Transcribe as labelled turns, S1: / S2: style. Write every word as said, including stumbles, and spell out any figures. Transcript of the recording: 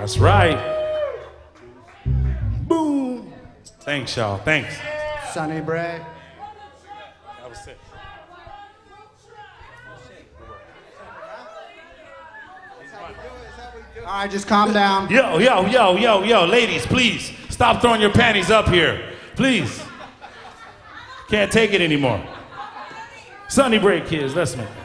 S1: That's right. Boom. Thanks, y'all. Thanks.
S2: Sonny Bray.
S1: That was it.
S2: All right, just calm down.
S1: Yo, yo, yo, yo, yo, ladies, please stop throwing your panties up here. Please. Can't take it anymore. Sonny Bray kids, let's make